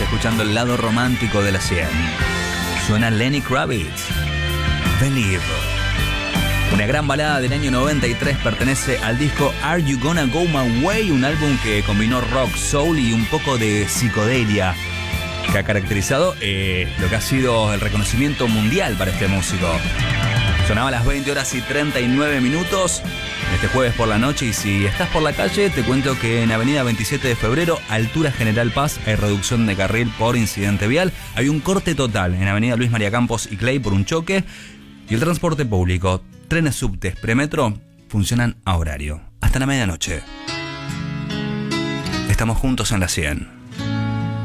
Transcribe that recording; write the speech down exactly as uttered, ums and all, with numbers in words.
escuchando el lado romántico de la cien. Suena Lenny Kravitz, Believe. Una gran balada del año noventa y tres pertenece al disco Are You Gonna Go My Way, un álbum que combinó rock, soul y un poco de psicodelia, que ha caracterizado eh, lo que ha sido el reconocimiento mundial para este músico. Sonaba a las veinte horas y treinta y nueve minutos este jueves por la noche, y si estás por la calle te cuento que en avenida veintisiete de febrero, altura General Paz, hay reducción de carril por incidente vial. Hay un corte total en avenida Luis María Campos y Clay por un choque, y el transporte público, trenes, subtes, premetro funcionan a horario hasta la medianoche. Estamos juntos en la cien.